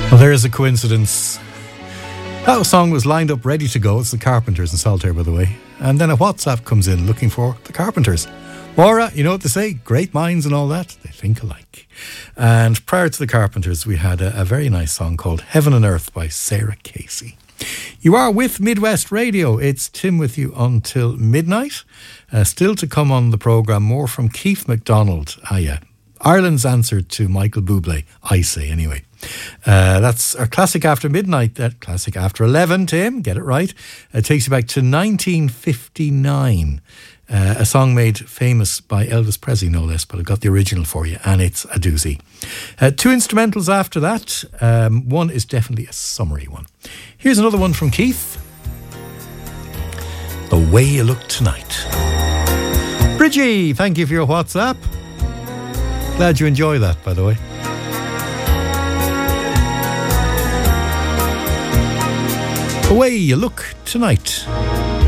Well, there's a coincidence. That song was lined up ready to go. It's the Carpenters in Saltaire, by the way. And then a WhatsApp comes in looking for the Carpenters. Maura, you know what they say? Great minds and all that, they think alike. And prior to the Carpenters, we had a very nice song called Heaven and Earth by Sarah Casey. You are with Midwest Radio. It's Tim with you until midnight. Still to come on the programme, more from Keith MacDonald. Ireland's answer to Michael Bublé, I say anyway. That's our Classic After Midnight, Classic After 11, Tim, get it right. It takes you back to 1959. A song made famous by Elvis Presley, no less, but I've got the original for you, and it's a doozy. Two instrumentals after that. One is definitely a summery one. Here's another one from Keith. The Way You Look Tonight. Bridgie, thank you for your WhatsApp. Glad you enjoy that, by the way. The Way You Look Tonight.